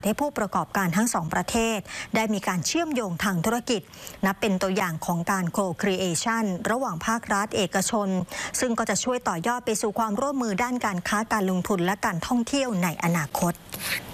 ให้ผู้ประกอบการทั้งสองประเทศได้มีการเชื่อมโยงทางธุรกิจนับเป็นตัวอย่างของการโคครีเอชันระหว่างภาครัฐเอกชนซึ่งก็จะช่วยต่อยอดไปสู่ความร่วมมือด้านการค้าการลงทุนและการท่องเที่ยวในอนาคต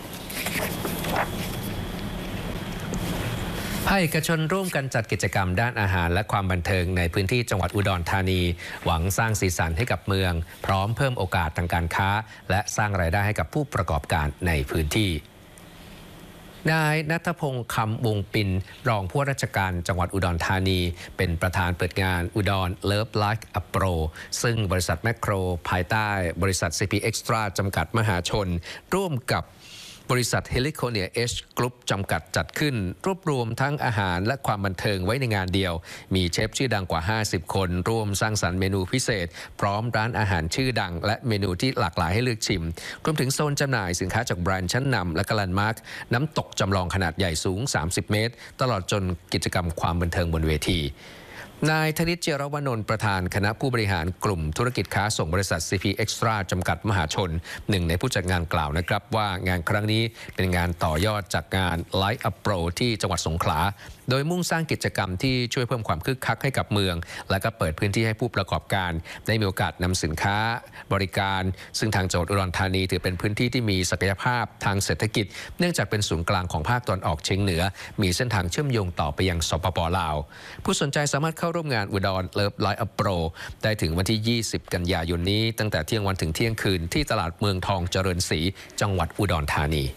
ภาคเอกชนร่วมกันจัดกิจกรรมด้านอาหารและความบันเทิงในพื้นที่จังหวัดอุดรธานีหวังสร้างสีสันให้กับเมืองพร้อมเพิ่มโอกาสทางการค้าและสร้างรายได้ให้กับผู้ประกอบการในพื้นที่นายณัฐพงษ์คำวงปินรองผู้ว่าราชการจังหวัดอุดรธานีเป็นประธานเปิดงานอุดร Love Like a Pro ซึ่งบริษัทแมคโครภายใต้บริษัท CP Extra จำกัดมหาชนร่วมกับบริษัท Heliconia H Group จำกัดจัดขึ้นรวบรวมทั้งอาหารและความบันเทิงไว้ในงานเดียวมีเชฟชื่อดังกว่า50คนร่วมสร้างสรรค์เมนูพิเศษพร้อมร้านอาหารชื่อดังและเมนูที่หลากหลายให้เลือกชิมรวมถึงโซนจำหน่ายสินค้าจากแบรนด์ชั้นนำและแลนด์มาร์คน้ำตกจำลองขนาดใหญ่สูง30เมตรตลอดจนกิจกรรมความบันเทิงบนเวทีนายธนิต เจรวนนท์ประธานคณะผู้บริหารกลุ่มธุรกิจค้าส่งบริษัท CP Extra จำกัดมหาชนหนึ่งในผู้จัดงานกล่าวนะครับว่างานครั้งนี้เป็นงานต่อยอดจากงาน Like a Pro ที่จังหวัดสงขลาโดยมุ่งสร้างกิจกรรมที่ช่วยเพิ่มความคึกคักให้กับเมืองและก็เปิดพื้นที่ให้ผู้ประกอบการได้มีโอกาสนำสินค้าบริการซึ่งทางจังหวัดอุดรธานีถือเป็นพื้นที่ที่มีศักยภาพทางเศรษฐกิจเนื่องจากเป็นศูนย์กลางของภาคตะวันออกเฉียงเหนือมีเส้นทางเชื่อมโยงต่อไปยังสปป.ลาวผู้สนใจสามารถเข้าร่วมงานอุดร Love Like a Pro ได้ถึงวันที่20กันยายนนี้ตั้งแต่เที่ยงวันถึงเที่ยงคืนที่ตลาดเมืองทองเจริญศรีจังหวัดอุดรธานี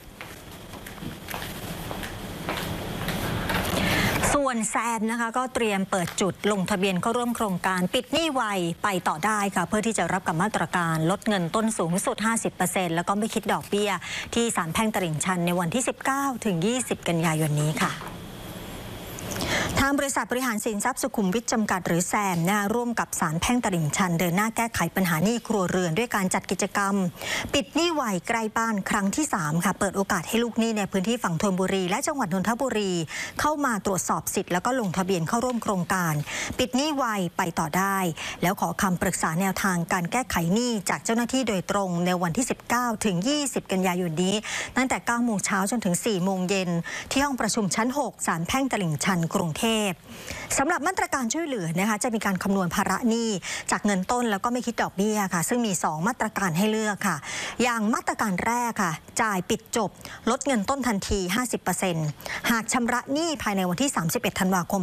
ส่วนแซมนะคะก็เตรียมเปิดจุดลงทะเบียนเข้าร่วมโครงการปิดหนี้ไวไปต่อได้ค่ะเพื่อที่จะรับกับมาตรการลดเงินต้นสูงสุด 50% แล้วก็ไม่คิดดอกเบี้ยที่ศาลแพ่งตลิ่งชันในวันที่19ถึง20กันยายนนี้ค่ะทางบริษัทบริหารสินทรัพย์สุขุมวิทจำกัดหรือแซมร่วมกับศาลแพ่งตลิ่งชันเดินหน้าแก้ไขปัญหาหนี้ครัวเรือนด้วยการจัดกิจกรรมปิดหนี้ไวใกล้บ้านครั้งที่3ค่ะเปิดโอกาสให้ลูกหนี้ในพื้นที่ฝั่งธนบุรีและจังหวัดนนทบุรีเข้ามาตรวจสอบสิทธิ์แล้วก็ลงทะเบียนเข้าร่วมโครงการปิดหนี้ไวไปต่อได้แล้วขอคำปรึกษาแนวทางการแก้ไขหนี้จากเจ้าหน้าที่โดยตรงในวันที่19ถึง20กันยายนนี้ตั้งแต่9โมงเช้าจนถึง4โมงเย็นที่ห้องประชุมชั้น6ศาลแพ่งตลิ่งชันกรุงเทพสำหรับมาตรการช่วยเหลือนะคะจะมีการคำนวณภาระหนี้จากเงินต้นแล้วก็ไม่คิดดอกเบี้ยค่ะซึ่งมี2มาตรการให้เลือกค่ะอย่างมาตรการแรกค่ะจ่ายปิดจบลดเงินต้นทันที 50% หากชำระหนี้ภายในวันที่31ธันวาคม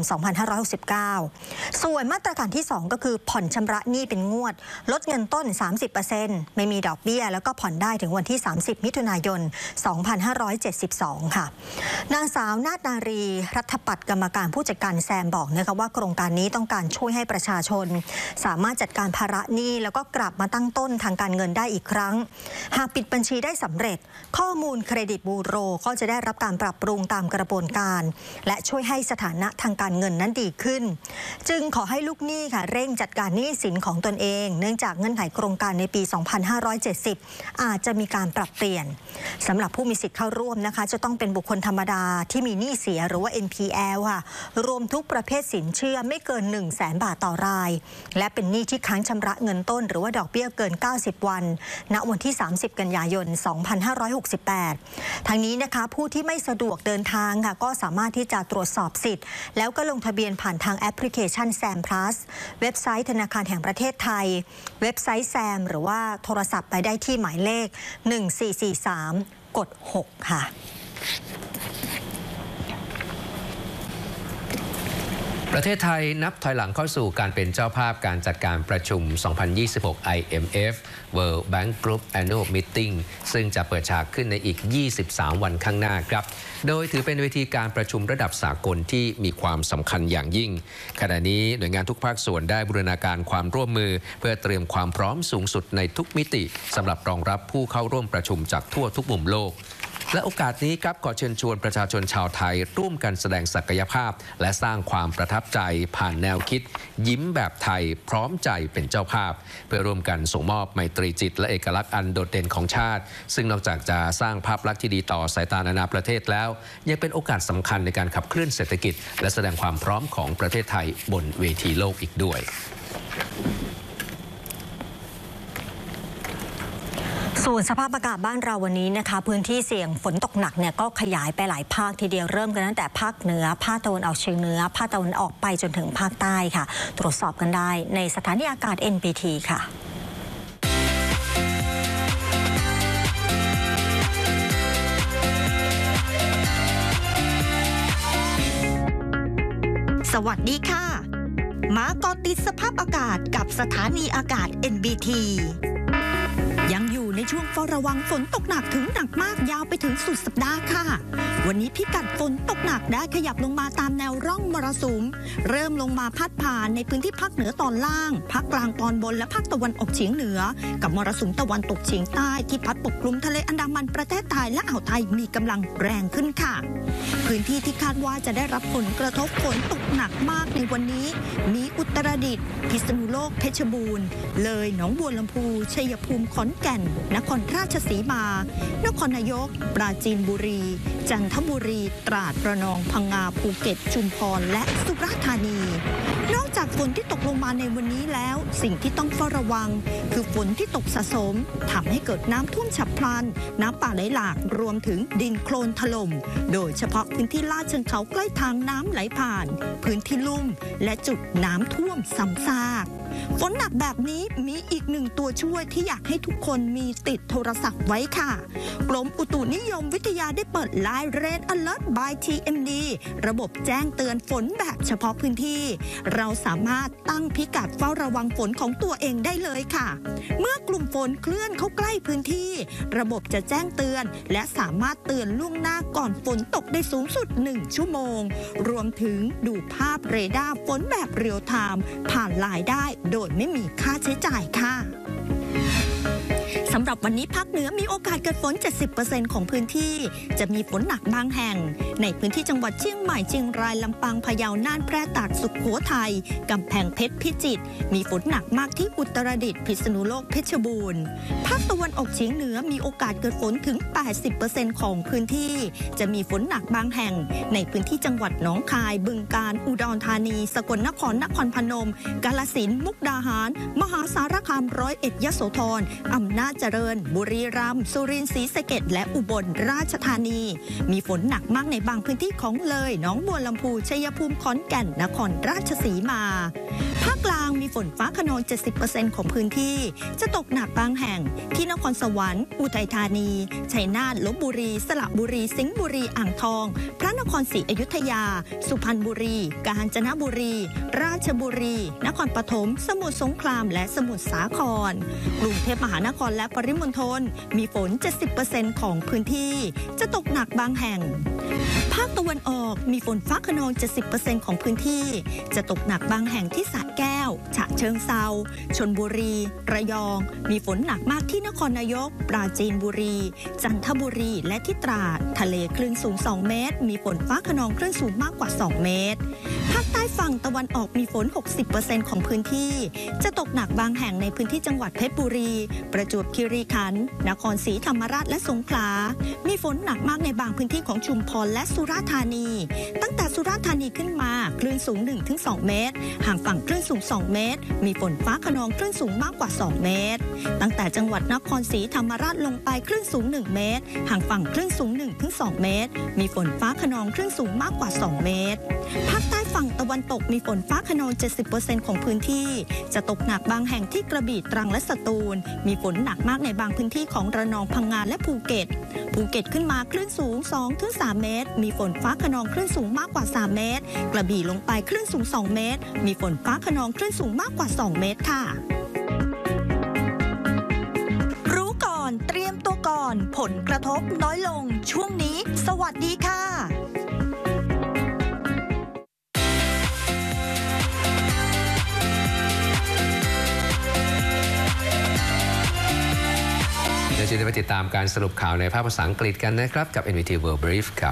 2569ส่วนมาตรการที่2ก็คือผ่อนชำระหนี้เป็นงวดลดเงินต้น 30% ไม่มีดอกเบี้ยแล้วก็ผ่อนได้ถึงวันที่30มิถุนายน2572ค่ะนางสาวนาฏนารีรัฐปัตย์กรรมการผู้จัดการแซมบอกนะคะว่าโครงการนี้ต้องการช่วยให้ประชาชนสามารถจัดการภาระหนี้แล้วก็กลับมาตั้งต้นทางการเงินได้อีกครั้งหากปิดบัญชีได้สำเร็จข้อมูลเครดิตบูโรก็จะได้รับการปรับปรุงตามกระบวนการและช่วยให้สถานะทางการเงินนั้นดีขึ้นจึงขอให้ลูกหนี้ค่ะเร่งจัดการหนี้สินของตนเองเนื่องจากเงื่อนไขโครงการในปี2570อาจจะมีการปรับเปลี่ยนสำหรับผู้มีสิทธิ์เข้าร่วมนะคะจะต้องเป็นบุคคลธรรมดาที่มีหนี้เสียหรือว่า NPL ค่ะรวมทุกประเภทสินเชื่อไม่เกิน 100,000 บาทต่อรายและเป็นหนี้ที่ค้างชำระเงินต้นหรือว่าดอกเบี้ยเกิน90วันณวันที่30กันยายน2568ทั้งนี้นะคะผู้ที่ไม่สะดวกเดินทางค่ะก็สามารถที่จะตรวจสอบสิทธิ์แล้วก็ลงทะเบียนผ่านทางแอปพลิเคชันแซม plus เว็บไซต์ธนาคารแห่งประเทศไทยเว็บไซต์แซมหรือว่าโทรศัพท์ไปได้ที่หมายเลข1443กด6ค่ะประเทศไทยนับถอยหลังเข้าสู่การเป็นเจ้าภาพการจัดการประชุม 2026 IMF World Bank Group Annual Meeting ซึ่งจะเปิดฉากขึ้นในอีก 23 วันข้างหน้าครับโดยถือเป็นเวทีการประชุมระดับสากลที่มีความสำคัญอย่างยิ่งขณะนี้หน่วยงานทุกภาคส่วนได้บูรณาการความร่วมมือเพื่อเตรียมความพร้อมสูงสุดในทุกมิติสำหรับรองรับผู้เข้าร่วมประชุมจากทั่วทุกมุมโลกและโอกาสนี้ครับขอเชิญชวนประชาชนชาวไทยร่วมกันแสดงศักยภาพและสร้างความประทับใจผ่านแนวคิดยิ้มแบบไทยพร้อมใจเป็นเจ้าภาพเพื่อร่วมกันส่งมอบไมตรีจิตและเอกลักษณ์อันโดดเด่นของชาติซึ่งนอกจากจะสร้างภาพลักษณ์ที่ดีต่อสายตานานาประเทศแล้วยังเป็นโอกาสสำคัญในการขับเคลื่อนเศรษฐกิจและแสดงความพร้อมของประเทศไทยบนเวทีโลกอีกด้วยส่วนสภาพอากาศบ้านเราวันนี้นะคะพื้นที่เสี่ยงฝนตกหนักเนี่ยก็ขยายไปหลายภาคทีเดียวเริ่มกันตั้งแต่ภาคเหนือภาคตะวันออกเฉียงเหนือภาคตะวันออกไปจนถึงภาคใต้ค่ะตรวจสอบกันได้ในสถานีอากาศ NBT ค่ะสวัสดีค่ะมาเกาะติดสภาพอากาศกับสถานีอากาศ NBT ยังอยู่ในช่วงเฝ้าระวังฝนตกหนักถึงหนักมากยาวไปถึงสุดสัปดาห์ค่ะวันนี้พิกัดฝนตกหนักได้ขยับลงมาตามแนวร่องมรสุมเริ่มลงมาพัดผ่านในพื้นที่ภาคเหนือตอนล่างภาคกลางตอนบนและภาคตะวันออกเฉียงเหนือกับมรสุมตะวันตกเฉียงใต้ที่พัดปกคลุมทะเลอันดามันประเทศไทยและอ่าวไทยมีกำลังแรงขึ้นค่ะพื้นที่ที่คาดว่าจะได้รับผลกระทบฝนตกหนักมากในวันนี้มีอุตรดิตถ์พิษณุโลกเพชรบูรณ์เลยหนองบัวลำพูชัยภูมิขอนแก่นนครราชสีมานครนายกปราจีนบุรีจันทบุรีตราดระนองพังงาภูเก็ตชุมพรและสุราษฎร์ธานีนอกจากฝนที่ตกลงมาในวันนี้แล้วสิ่งที่ต้องเฝ้าระวังคือฝนที่ตกสะสมทำให้เกิดน้ำท่วมฉับพลันน้ำป่าไหลหลากรวมถึงดินโคลนถล่มโดยเฉพาะพื้นที่ลาดเชิงเขาใกล้ทางน้ำไหลผ่านพื้นที่ลุ่มและจุดน้ำท่วมซ้ำซากฝนหนักแบบนี้มีอีกหนึ่งตัวช่วยที่อยากให้ทุกคนมีติดโทรศัพท์ไว้ค่ะกรมอุตุนิยมวิทยาได้เปิด Live Red Alert by TMD ระบบแจ้งเตือนฝนแบบเฉพาะพื้นที่เราสามารถตั้งพิกัดเฝ้าระวังฝนของตัวเองได้เลยค่ะเมื่อกลุ่มฝนเคลื่อนเข้าใกล้พื้นที่ระบบจะแจ้งเตือนและสามารถเตือนล่วงหน้าก่อนฝนตกได้สูงสุด1ชั่วโมงรวมถึงดูภาพเรดาร์ฝนแบบเรียลไทม์ผ่านไลน์ได้โดยไม่มีค่าใช้จ่ายค่ะสำหรับวันนี้ภาคเหนือมีโอกาสเกิดฝน 70% ของพื้นที่จะมีฝนหนักบางแห่งในพื้นที่จังหวัดเชียงใหม่เชียงรายลำปางพะเยาน่านแพร่ตากสุโขทัยกำแพงเพชรพิจิตรมีฝนหนักมากที่อุตรดิตถ์พิษณุโลกเพชรบูรณ์ภาคตะวันออกเฉียงเหนือมีโอกาสเกิดฝนถึง 80% ของพื้นที่จะมีฝนหนักบางแห่งในพื้นที่จังหวัดหนองคายบึงกาฬอุดรธานีสกลนครนครพนมกาฬสินธุ์มุกดาหารมหาสารคามร้อยเอ็ดยโสธรอำนาจเจริญบุรีรัมย์สุรินทร์ศรีสะเกษและอุบลราชธานีมีฝนหนักมากในบางพื้นที่ของเลยหนองบัวลำพูชัยภูมิขอนแก่นนครราชสีมาภาคกลางมีฝนฟ้าคะนอง 70% ของพื้นที่จะตกหนักบางแห่งที่นครสวรรค์อุทัยธานีชัยนาทลพบุรีสระบุรีสิงห์บุรีอ่างทองพระนครศรีอยุธยาสุพรรณบุรีกาญจนบุรีราชบุรีนครปฐมสมุทรสงครามและสมุทรสาครกรุงเทพมหานครและปริมณฑลมีฝน 70% ของพื้นที่จะตกหนักบางแห่งภาคตะวันออกมีฝนฟ้าคะนอง 70% ของพื้นที่จะตกหนักบางแห่งที่สระแก้วฉะเชิงเทราชลบุรีระยองมีฝนหนักมากที่นครนายกปราจีนบุรีจันทบุรีและที่ตราดทะเลคลื่นสูง2เมตรมีฝนฟ้าคะนองคลื่นสูงมากกว่า2เมตรภาคใต้ฝั่งตะวันออกมีฝน 60% ของพื้นที่จะตกหนักบางแห่งในพื้นที่จังหวัดเพชรบุรีประจวบคีรีขันธ์นครศรีธรรมราชและสงขลามีฝนหนักมากในบางพื้นที่ของชุมพรและสุราษฎร์ธานีตั้งแต่สุราษฎร์ธานีขึ้นมาคลื่นสูง 1-2 เมตรห่างฝั่งคลื่นสูง2เมตรมีฝนฟ้าคะนองคลื่นสูงมากกว่า2เมตรตั้งแต่จังหวัดนครศรีธรรมราชลงไปคลื่นสูง1เมตรห่างฝั่งคลื่นสูง 1-2 เมตรมีฝนฟ้าคะนองคลื่นสูงมากกว่า2เมตรภาคใต้ฝั่งตะวันตกมีฝนฟ้าคะนอง 70% ของพื้นที่จะตกหนักบางแห่งที่กระบี่ตรังและสตูลมีฝนหนักมากในบางพื้นที่ของระนองพังงาและภูเก็ตขึ้นมาคลื่นสูง 2-3 เมตรมีฝนฟ้าคะนองคลื่นสูงมากกว่า3เมตรกระบี่ลงไปคลื่นสูง2เมตรมีฝนฟ้าคะนองคลื่นสูงมากกว่า2เมตรค่ะรู้ก่อนเตรียมตัวก่อนผลกระทบน้อยลงช่วงนี้สวัสดีค่ะเดี๋ยวจะไปติดตามการสรุปข่าวในภาคภาษาอังกฤษกันนะครับกับ NBT World Brief ครับ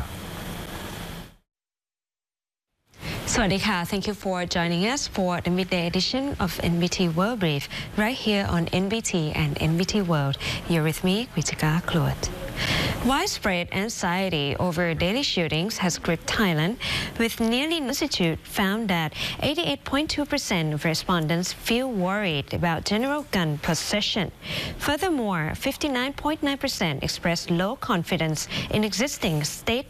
สวัสดีค่ะ Thank you for joining us for the midday edition of NBT World Brief right here on NBT and NBT World. You're with me, Kritika Kluat. Widespread anxiety over daily shootings has gripped Thailand, with nearly Institute found that 88.2% of respondents feel worried about general gun possession. Furthermore, 59.9% expressed low confidence in existing state